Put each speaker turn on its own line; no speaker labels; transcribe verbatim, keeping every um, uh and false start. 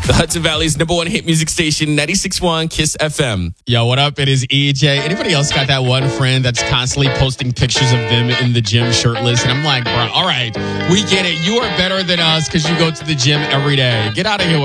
The Hudson Valley's number one hit music station, ninety-six point one Kiss F M.
Yo, what up? It is E J. Anybody else got that one friend that's constantly posting pictures of them in the gym shirtless? And I'm like, bro, all right, we get it. You are better than us because you go to the gym every day. Get out of here.